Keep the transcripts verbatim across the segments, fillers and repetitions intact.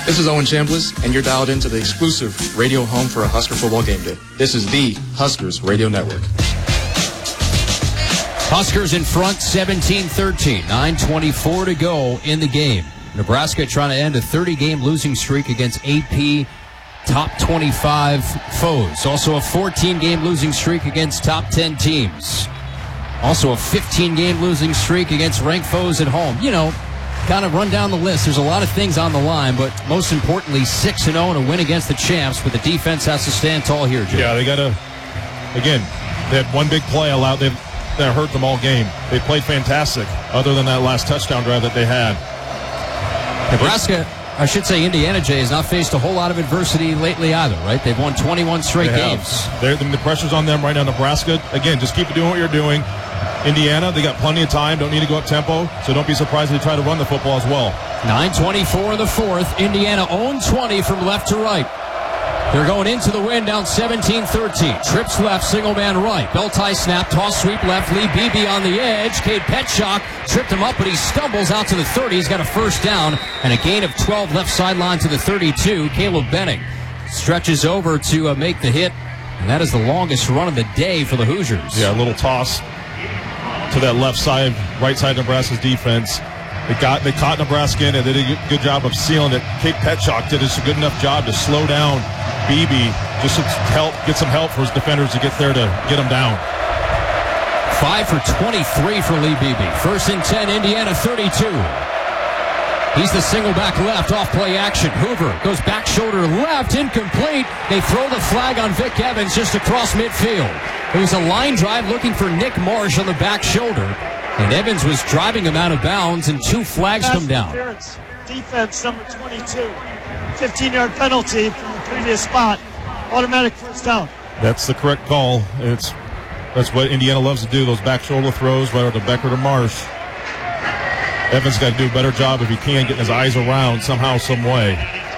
This is Owen Chambliss, and you're dialed into the exclusive radio home for a Husker football game day. This is the Huskers Radio Network. Huskers in front, seventeen thirteen. nine twenty-four to go in the game. Nebraska trying to end a thirty-game losing streak against A P top twenty-five foes. Also a fourteen-game losing streak against top ten teams. Also a fifteen-game losing streak against ranked foes at home. You know, kind of run down the list. There's a lot of things on the line, but most importantly, six and oh and a win against the champs, but the defense has to stand tall here, Jim. Yeah, they got to, again, they had one big play allowed. They've that hurt them all game. They played fantastic, other than that last touchdown drive that they had. Nebraska, I should say Indiana, Jay, has not faced a whole lot of adversity lately either, right? They've won twenty-one straight they games. They're, the pressure's on them right now. Nebraska, again, just keep doing what you're doing. Indiana, they got plenty of time, don't need to go up tempo, so don't be surprised if they try to run the football as well. nine twenty-four in the fourth. Indiana own twenty from left to right. They're going into the win, down seventeen thirteen. Trips left, single man right. Bell tie snap, toss sweep left. Lee Beebe on the edge. Cade Petchock tripped him up, but he stumbles out to the thirty. He's got a first down and a gain of twelve left sideline to the thirty-two. Caleb Benning stretches over to uh, make the hit, and that is the longest run of the day for the Hoosiers. Yeah, a little toss to that left side, right side of Nebraska's defense. They got they caught Nebraska in it. They did a good job of sealing it. Cade Petchock did a good enough job to slow down Beebe, just to help get some help for his defenders to get there to get him down. Five for twenty-three for Lee Beebe. First and ten, Indiana thirty-two. He's the single back left off play action. Hoover goes back shoulder left, incomplete. They throw the flag on Vic Evans just across midfield. It was a line drive looking for Nick Marsh on the back shoulder, and Evans was driving him out of bounds, and two flags come down. Defense number twenty-two. fifteen-yard penalty from the previous spot. Automatic first down. That's the correct call. It's that's what Indiana loves to do, those back shoulder throws, whether to Becker or Marsh. Evans got to do a better job if he can, getting his eyes around somehow, some way.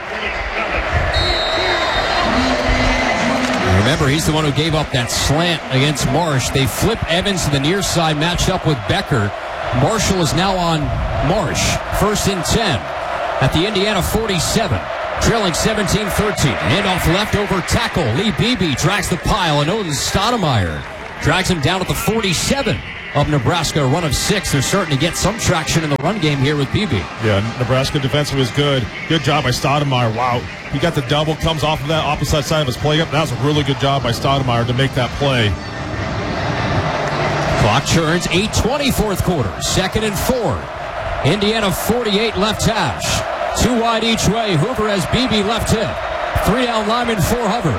Remember, he's the one who gave up that slant against Marsh. They flip Evans to the near side, matched up with Becker. Marshall is now on Marsh. First and ten at the Indiana forty-seven. Trailing seventeen thirteen. Handoff left over tackle. Lee Beebe drags the pile, and Odin Stoudemire drags him down at the forty-seven of Nebraska. A run of six. They're starting to get some traction in the run game here with Beebe. Yeah, Nebraska defensive was good. Good job by Stoudemire. Wow. He got the double, comes off of that opposite side of his play up. That was a really good job by Stoudemire to make that play. Clock churns. eight twenty fourth quarter. Second and four. Indiana forty-eight left hash. Two wide each way. Hoover has Beebe left hip. Three down lineman for Hubbard.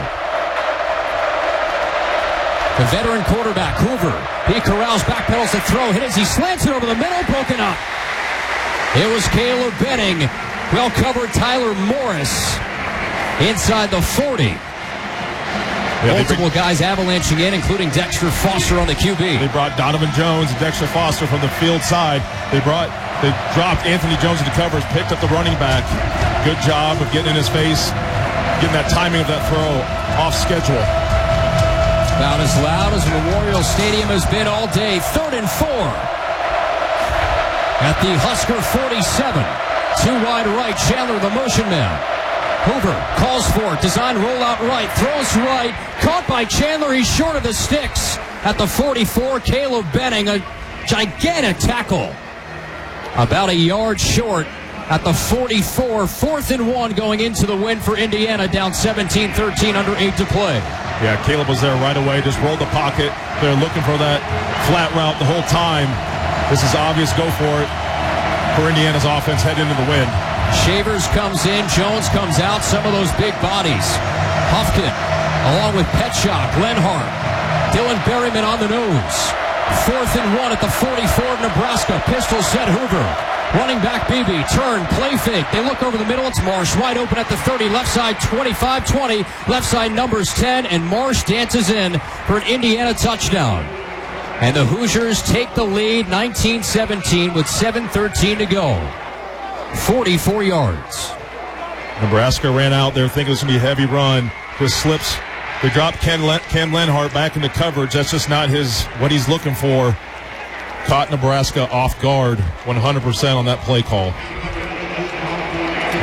The veteran quarterback, Hoover. He corrals, backpedals to throw. Hit as he slants it over the middle, broken up. It was Caleb Benning. Well covered Tyler Morris inside the forty. Yeah, multiple bring, guys avalanching in, including Dexter Foster on the Q B. They brought Donovan Jones and Dexter Foster from the field side. They brought, they dropped Anthony Jones into covers, picked up the running back. Good job of getting in his face, getting that timing of that throw off schedule. About as loud as Memorial Stadium has been all day. Third and four at the Husker forty-seven. Two wide right, Chandler the motion man. Hoover calls for it, design rollout right, throws right, caught by Chandler, he's short of the sticks. At the forty-four, Caleb Benning, a gigantic tackle. About a yard short at the forty-four, fourth and one going into the win for Indiana, down seventeen thirteen, under eight to play. Yeah, Caleb was there right away, just rolled the pocket. They're looking for that flat route the whole time. This is obvious, go for it for Indiana's offense heading into the win. Shavers comes in, Jones comes out, some of those big bodies. Hufkin, along with Petchock, Lenhart, Dylan Berryman on the nose. Fourth and one at the forty-four of Nebraska. Pistol set Hoover. Running back Beebe, turn, play fake. They look over the middle, it's Marsh, wide open at the thirty, left side twenty-five twenty, left side numbers ten, and Marsh dances in for an Indiana touchdown. And the Hoosiers take the lead nineteen seventeen with seven thirteen to go. forty-four yards. Nebraska ran out there thinking it was going to be a heavy run. Just slips. They dropped Ken Len- Cam Lenhart back into coverage. That's just not his what he's looking for. Caught Nebraska off guard one hundred percent on that play call.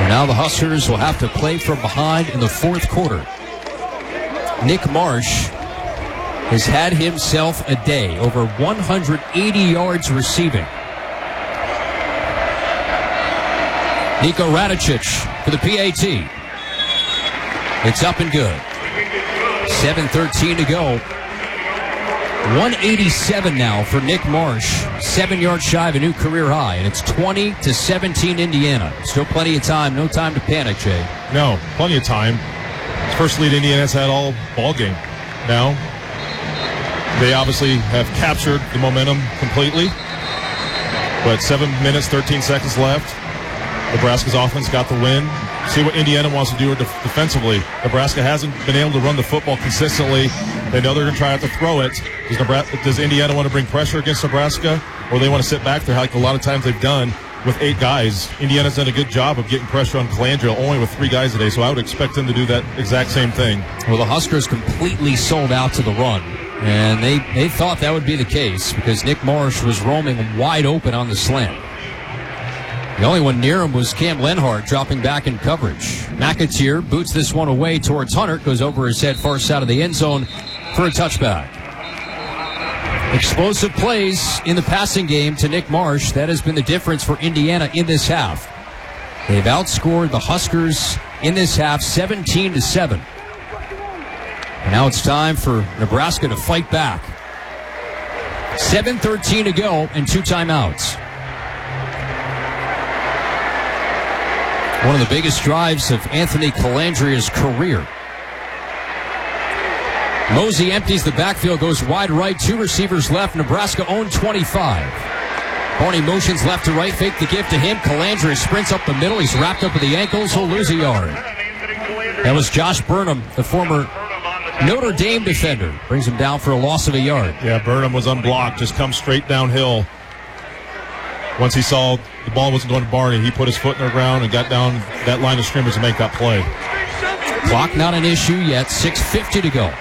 Now the Huskers will have to play from behind in the fourth quarter. Nick Marsh has had himself a day, over one hundred eighty yards receiving. Niko Radicic for the P A T. It's up and good. seven thirteen to go. one eighty-seven now for Nick Marsh. Seven yards shy of a new career high, and it's twenty to seventeen Indiana. Still plenty of time. No time to panic, Jay. No, plenty of time. First lead Indiana's had all ball game. Now, they obviously have captured the momentum completely. But seven minutes, thirteen seconds left. Nebraska's offense got the win. See what Indiana wants to do def- defensively. Nebraska hasn't been able to run the football consistently. They know they're going to try out to throw it. Does, Nebraska, does Indiana want to bring pressure against Nebraska, or they want to sit back there like a lot of times they've done with eight guys? Indiana's done a good job of getting pressure on Colangelo, only with three guys today, so I would expect them to do that exact same thing. Well, the Huskers completely sold out to the run, and they, they thought that would be the case because Nick Marsh was roaming wide open on the slant. The only one near him was Cam Lenhart dropping back in coverage. McAteer boots this one away towards Hunter, goes over his head far side of the end zone for a touchback. Explosive plays in the passing game to Nick Marsh. That has been the difference for Indiana in this half. They've outscored the Huskers in this half seventeen to seven. And now it's time for Nebraska to fight back. seven thirteen to go and two timeouts. One of the biggest drives of Anthony Colandrea's career. Mosey empties the backfield, goes wide right, two receivers left. Nebraska own twenty-five. Barney motions left to right, fake the gift to him. Colandrea sprints up the middle. He's wrapped up at the ankles. He'll lose a yard. That was Josh Burnham, the former Notre Dame defender. Brings him down for a loss of a yard. Yeah, Burnham was unblocked, just come straight downhill. Once he saw the ball wasn't going to Barney, he put his foot in the ground and got down that line of scrimmage to make that play. Clock not an issue yet. six fifty to go.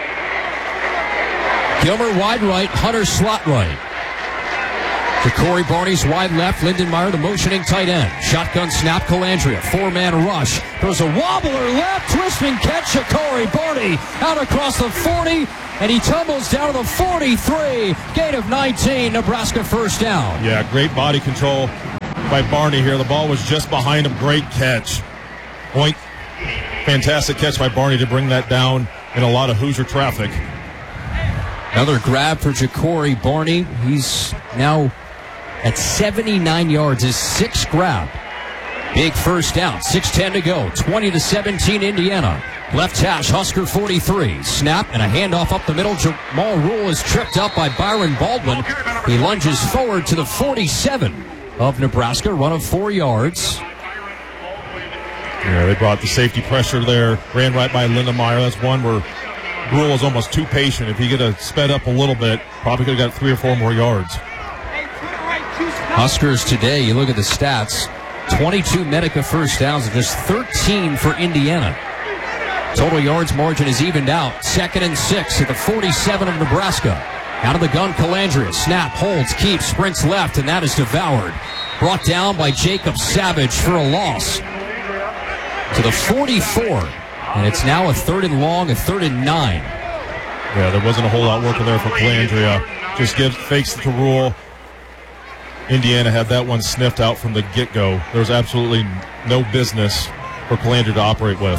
Gilmer wide right, Hunter slot right. To Corey Barney's wide left, Lindenmeyer, the motioning tight end. Shotgun snap, Colandrea, four-man rush. Throws a wobbler left, twisting catch to Corey Barney. Out across the forty, and he tumbles down to the forty-three. Gain of nineteen, Nebraska first down. Yeah, great body control by Barney here. The ball was just behind him. Great catch. Point. Fantastic catch by Barney to bring that down in a lot of Hoosier traffic. Another grab for Ja'Cory Barney. He's now at seventy-nine yards, his sixth grab. Big first down, six ten to go, twenty to seventeen Indiana. Left hash, Husker forty-three. Snap and a handoff up the middle. Jamal Rule is tripped up by Byron Baldwin. He lunges forward to the forty-seven of Nebraska, run of four yards. Yeah, they brought the safety pressure there. Ran right by Lindenmeyer. That's one where Rule was almost too patient. If he could have sped up a little bit, probably could have got three or four more yards. Huskers today, you look at the stats, twenty-two Medica first downs and just thirteen for Indiana. Total yards margin is evened out. Second and six at the forty-seven of Nebraska. Out of the gun, Colandrea. Snap, holds, keeps, sprints left, and that is devoured. Brought down by Jacob Savage for a loss. To the forty-four. And it's now a third and long, a third and nine. Yeah, there wasn't a whole lot working there for Colandrea. Just gives, fakes the Rule. Indiana had that one sniffed out from the get-go. There was absolutely no business for Colandrea to operate with.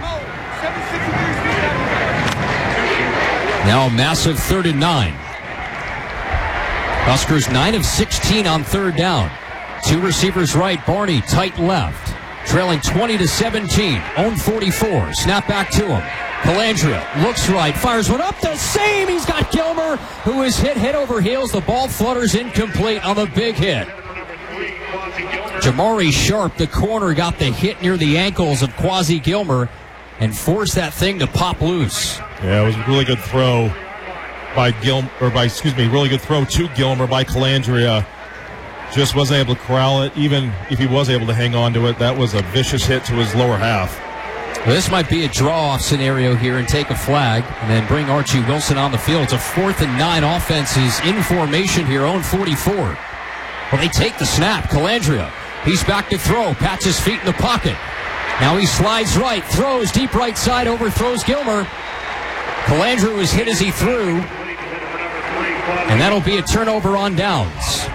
Now a massive third and nine. Huskers nine of sixteen on third down. Two receivers right, Barney tight left. Trailing twenty to seventeen. Own forty-four. Snap back to him. Colandrea looks right, fires one up the seam. He's got Gilmer, who is hit head over heels. The ball flutters incomplete on the big hit. Jamari Sharp, the corner, got the hit near the ankles of Quasi Gilmer and forced that thing to pop loose. Yeah, it was a really good throw by Gilmer, or by, excuse me, really good throw to Gilmer by Colandrea. Just wasn't able to corral it. Even if he was able to hang on to it, that was a vicious hit to his lower half. Well, this might be a draw-off scenario here and take a flag and then bring Archie Wilson on the field. It's a fourth and nine. Offense is in formation here, own forty-four. Well, they take the snap. Colandrea He's back to throw. Pats his feet in the pocket. Now he slides right, throws deep right side, overthrows Gilmer. Calandra was hit as he threw. And that'll be a turnover on downs.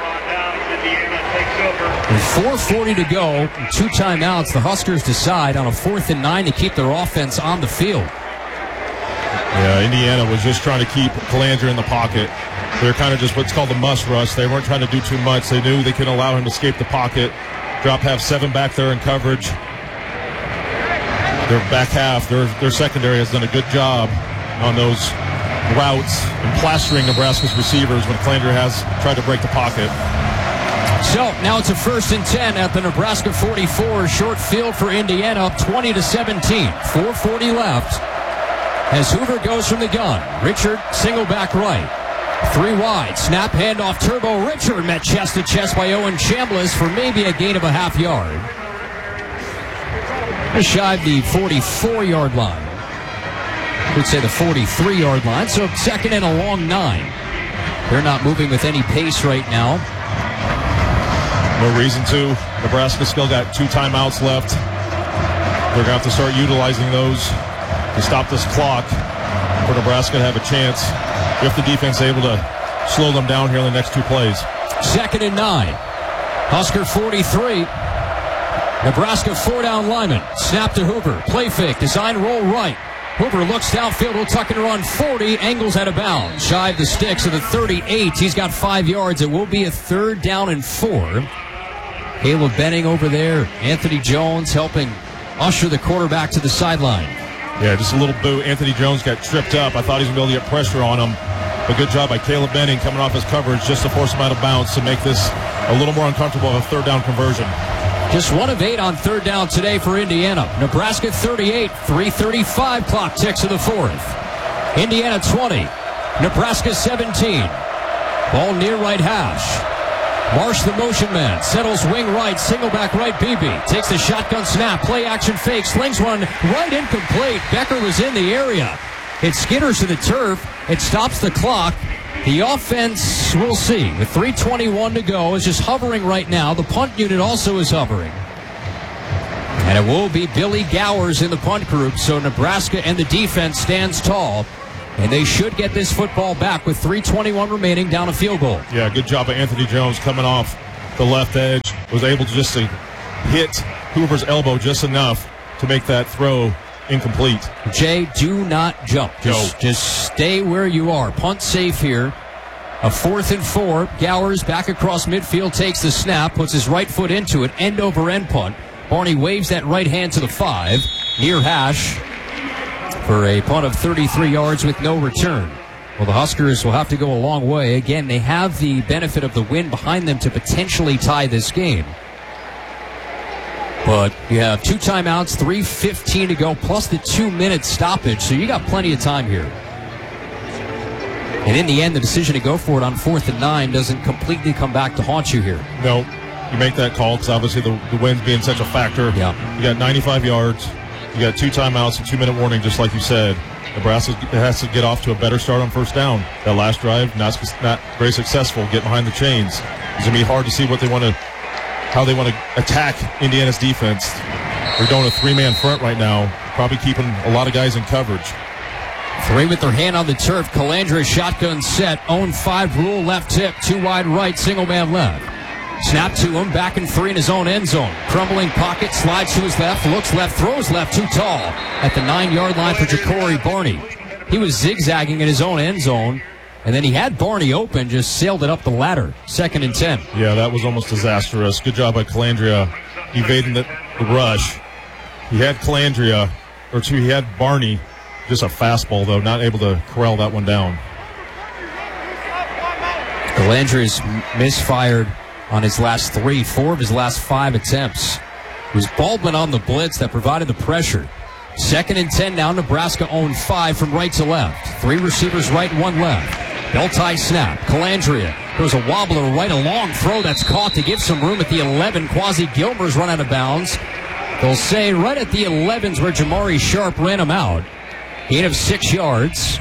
With four forty to go, and two timeouts, the Huskers decide on a fourth and nine to keep their offense on the field. Yeah, Indiana was just trying to keep Calandra in the pocket. They're kind of just what's called the must rush. They weren't trying to do too much. They knew they could allow him to escape the pocket. Drop half seven back there in coverage. Their back half, their, their secondary has done a good job on those routes and plastering Nebraska's receivers when Calandra has tried to break the pocket. So now it's a first and ten at the Nebraska forty-four. Short field for Indiana, up twenty to seventeen. four forty left as Hoover goes from the gun. Richard single back right. Three wide. Snap handoff. Turbo Richard met chest to chest by Owen Chambliss for maybe a gain of a half yard. Just shy of the forty-four-yard line. We'd say the forty-three-yard line. So second and a long nine. They're not moving with any pace right now. No reason to. Nebraska still got two timeouts left. They're going to have to start utilizing those to stop this clock for Nebraska to have a chance if the defense is able to slow them down here in the next two plays. Second and nine. Husker forty-three. Nebraska four-down lineman. Snap to Hoover. Play fake. Design roll right. Hoover looks downfield. Will tuck and run forty. Angles out of bounds. Shy of the sticks of the thirty-eight. He's got five yards. It will be a third down and four. Caleb Benning over there. Anthony Jones helping usher the quarterback to the sideline. Yeah, just a little boot. Anthony Jones got tripped up. I thought he was going to be able to get pressure on him. But good job by Caleb Benning coming off his coverage just to force him out of bounds to make this a little more uncomfortable of a third down conversion. Just one of eight on third down today for Indiana. Nebraska thirty-eight, three thirty-five clock ticks of the fourth. Indiana twenty, Nebraska seventeen. Ball near right hash. Marsh, the motion man, settles wing right, single back right, Beebe. Takes the shotgun snap, play action fake, slings one right incomplete. Becker was in the area. It skitters to the turf. It stops the clock. The offense, we'll see. With three twenty-one to go, is just hovering right now. The punt unit also is hovering. And it will be Billy Gowers in the punt group, so Nebraska and the defense stands tall. And they should get this football back with three twenty-one remaining down a field goal. Yeah, good job by Anthony Jones coming off the left edge. Was able to just to hit Hoover's elbow just enough to make that throw incomplete. Jay, do not jump. Just, no. just stay where you are. Punt safe here. A fourth and four. Gowers back across midfield, takes the snap, puts his right foot into it. End over end punt. Barney waves that right hand to the five. Near hash for a punt of thirty-three yards with no return. Well, the Huskers will have to go a long way. Again, they have the benefit of the win behind them to potentially tie this game. But you have two timeouts, three fifteen to go, plus the two-minute stoppage, so you got plenty of time here. And in the end, the decision to go for it on fourth and nine doesn't completely come back to haunt you here. No, you make that call because obviously the, the wind's being such a factor. Yeah. You got ninety-five yards. You got two timeouts and two-minute warning, just like you said. Nebraska has to get off to a better start on first down. That last drive, not, not very successful, get behind the chains. It's going to be hard to see what they want to, how they want to attack Indiana's defense. They're doing a three-man front right now, probably keeping a lot of guys in coverage. Three with their hand on the turf. Calandra shotgun set. Own five rule left tip. Two wide right. Single man left. Snap to him. Back in three in his own end zone. Crumbling pocket. Slides to his left. Looks left. Throws left. Too tall. At the nine-yard line for Ja'Cory Barney. He was zigzagging in his own end zone. And then he had Barney open. Just sailed it up the ladder. Second and ten. Yeah, that was almost disastrous. Good job by Calandria evading the, the rush. He had Calandria, or two, he had Barney. Just a fastball, though, not able to corral that one down. Calandria's misfired on his last three, four of his last five attempts. It was Baldwin on the blitz that provided the pressure. Second and ten now. Nebraska owned five from right to left. Three receivers right, one left. Belt tie snap. Calandria. There's a wobbler right, a long throw that's caught to give some room at the eleven. Quasi Gilmer's run out of bounds. They'll say right at the elevens where Jamari Sharp ran him out. Gain of six yards.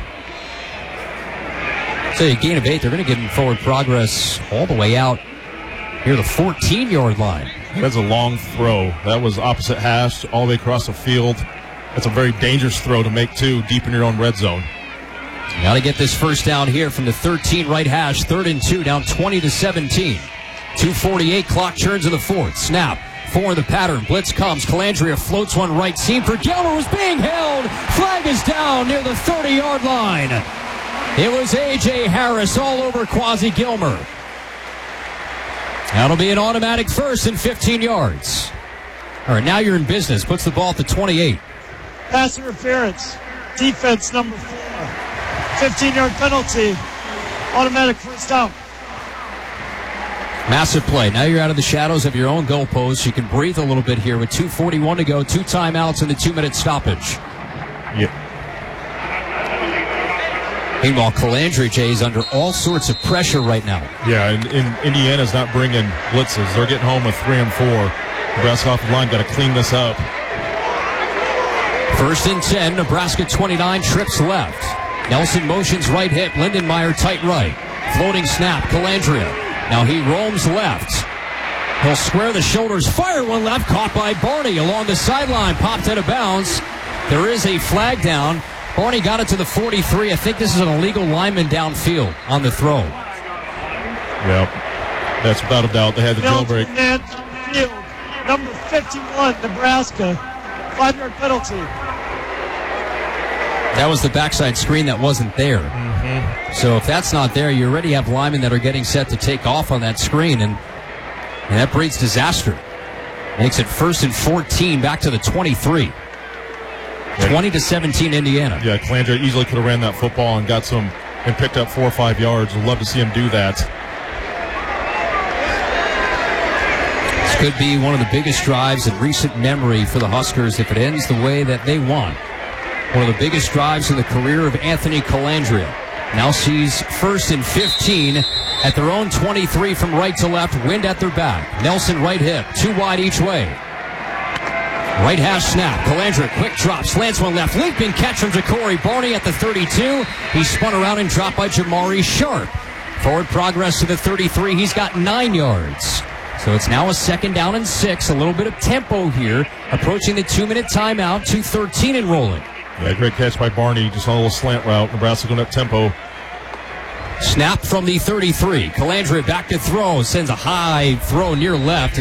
So a gain of eight. They're going to get in forward progress all the way out near the fourteen-yard line. That's a long throw. That was opposite hash all the way across the field. That's a very dangerous throw to make, too, deep in your own red zone. Got to get this first down here from the thirteen right hash. Third and two, down twenty to seventeen. two forty-eight, clock turns to the fourth. Snap. Four in the pattern. Blitz comes. Calandria floats one right seam for Gilmer, was being held. Flag is down near the thirty-yard line. It was A J. Harris all over Quasi Gilmer. That'll be an automatic first and fifteen yards. All right, now you're in business. Puts the ball at the twenty-eight. Pass interference. Defense number four. fifteen-yard penalty. Automatic first down. Massive play. Now you're out of the shadows of your own goalpost. You can breathe a little bit here with two forty-one to go, two timeouts, and the two-minute stoppage. Yeah. Meanwhile, Calandria, Jay, is under all sorts of pressure right now. Yeah, and, and Indiana's not bringing blitzes. They're getting home with three and four. Nebraska offensive line got to clean this up. First and ten, Nebraska twenty-nine, trips left. Nelson motions right hip, Lindenmeyer tight right. Floating snap, Calandria. Now he roams left. He'll square the shoulders, fire one left, caught by Barney along the sideline, popped out of bounds. There is a flag down. Barney got it to the forty-three. I think this is an illegal lineman downfield on the throw. Yep, that's without a doubt. They had the jailbreak. Field, number fifty-one, Nebraska. Five-yard penalty. That was the backside screen that wasn't there. Mm-hmm. So if that's not there, you already have linemen that are getting set to take off on that screen, and, and that breeds disaster. Makes it first and fourteen, back to the twenty-three. twenty to seventeen, Indiana. Yeah, Calandria easily could have ran that football and got some and picked up four or five yards. We'd love to see him do that. This could be one of the biggest drives in recent memory for the Huskers if it ends the way that they want. One of the biggest drives in the career of Anthony Calandria. Now sees first and fifteen at their own twenty-three from right to left, wind at their back. Nelson right hip, two wide each way. Right hash snap. Calandria, quick drop, slants one left, leaping catch from Ja'Cory Barney at the thirty-two. He spun around and dropped by Jamari Sharp. Forward progress to the thirty-three. He's got nine yards. So it's now a second down and six. A little bit of tempo here. Approaching the two-minute timeout. two thirteen and rolling. Yeah, great catch by Barney. Just on a little slant route. Nebraska going up tempo. Snap from the thirty-three. Calandria back to throw. Sends a high throw near left.